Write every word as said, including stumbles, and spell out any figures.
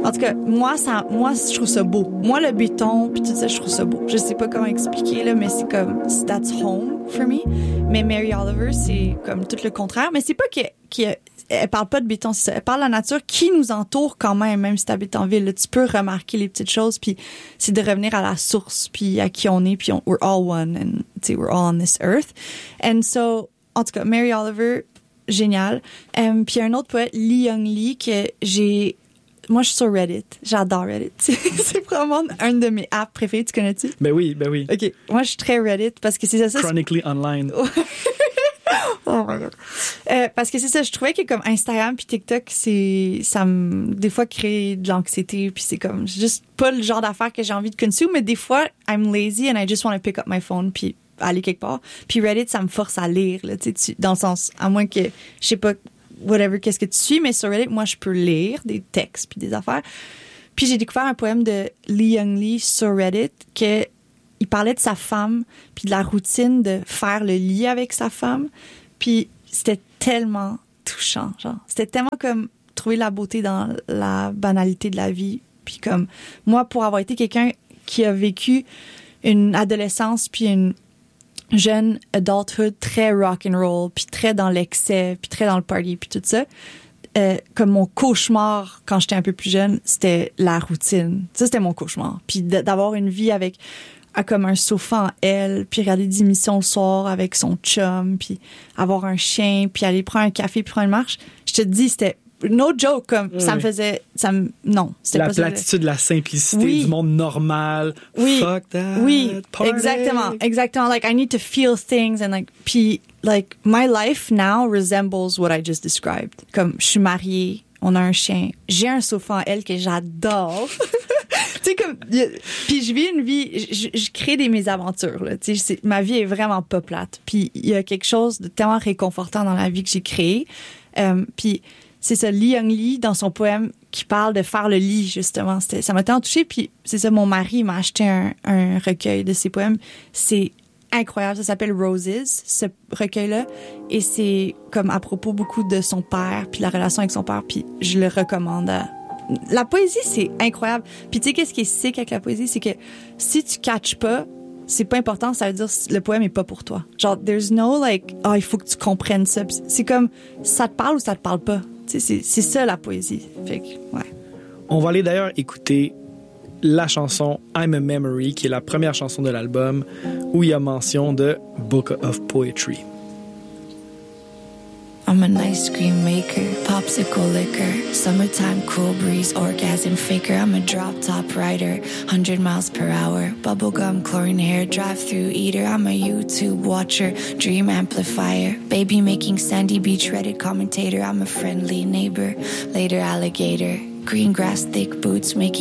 En tout cas, moi, ça, moi, je trouve ça beau. Moi, le béton, puis tout ça, je trouve ça beau. Je sais pas comment expliquer, là, mais c'est comme, that's home for me. Mais Mary Oliver, c'est comme tout le contraire. Mais c'est pas que, que elle parle pas de béton, c'est ça. Elle parle de la nature qui nous entoure quand même, même si t'habites en ville. Là, tu peux remarquer les petites choses, puis c'est de revenir à la source, puis à qui on est, puis on, we're all one, and tu sais, we're all on this earth. And so, en tout cas, Mary Oliver, génial. Um, puis il y a un autre poète, Lee Young Lee, que j'ai... Moi, je suis sur Reddit. J'adore Reddit. C'est vraiment un de mes apps préférés. Tu connais-tu? Ben oui, ben oui. OK. Moi, je suis très Reddit parce que c'est ça. ça Chronically online. Oh my God. Euh, parce que c'est ça, je trouvais que comme Instagram puis TikTok, c'est, ça me, des fois, crée de l'anxiété puis c'est comme, juste pas le genre d'affaires que j'ai envie de consumer, mais des fois, I'm lazy and I just want to pick up my phone puis aller quelque part. Puis Reddit, ça me force à lire, là, tu sais, dans le sens, à moins que, je sais pas, whatever, qu'est-ce que tu suis, mais sur Reddit, moi, je peux lire des textes puis des affaires. Puis j'ai découvert un poème de Lee Young Lee sur Reddit que il parlait de sa femme puis de la routine de faire le lit avec sa femme. Puis c'était tellement touchant, genre. C'était tellement comme trouver la beauté dans la banalité de la vie. Puis comme, moi, pour avoir été quelqu'un qui a vécu une adolescence puis une jeune adulthood très rock and roll, puis très dans l'excès, puis très dans le party, puis tout ça. Euh, comme mon cauchemar quand j'étais un peu plus jeune, c'était la routine. Ça, c'était mon cauchemar. Puis d'avoir une vie avec à comme un sofa en L, puis regarder des émissions le soir avec son chum, puis avoir un chien, puis aller prendre un café, puis prendre une marche. Je te dis, c'était no joke, comme oui. ça me faisait, ça me, non, c'était la pas ça. La platitude, la simplicité oui. du monde normal. Oui. Fuck that. Oui. Party. Exactement. Exactement. Like, I need to feel things and like, puis, like, my life now resembles what I just described. Comme, je suis mariée, on a un chien, j'ai un sofa en L que j'adore. Tu sais, comme, puis je vis une vie, je, je crée des mésaventures, là. Tu sais, ma vie est vraiment pas plate. Puis il y a quelque chose de tellement réconfortant dans la vie que j'ai créée. Euh, puis, c'est ça, Lee Young Lee, dans son poème, qui parle de faire le lit, justement. C'était, ça m'a tellement touchée. Puis, c'est ça, mon mari m'a acheté un, un recueil de ses poèmes. C'est incroyable. Ça s'appelle Roses, ce recueil-là. Et c'est comme à propos beaucoup de son père, puis la relation avec son père. Puis, je le recommande à... La poésie, c'est incroyable. Puis, tu sais, qu'est-ce qui est sick avec la poésie? C'est que si tu catches pas, c'est pas important, ça veut dire que le poème est pas pour toi. Genre, there's no, like, oh, il faut que tu comprennes ça. Puis c'est comme, ça te parle ou ça te parle pas. C'est, c'est ça la poésie. Fait que, ouais. On va aller d'ailleurs écouter la chanson I'm a Memory, qui est la première chanson de l'album, où il y a mention de Book of Poetry. I'm an ice cream maker, popsicle liquor, summertime cool breeze, orgasm faker. I'm a drop top rider, one hundred miles per hour, bubblegum, chlorine hair, drive-through eater. I'm a YouTube watcher, dream amplifier, baby making sandy beach Reddit commentator. I'm a friendly neighbor, later alligator, green grass, thick boots, making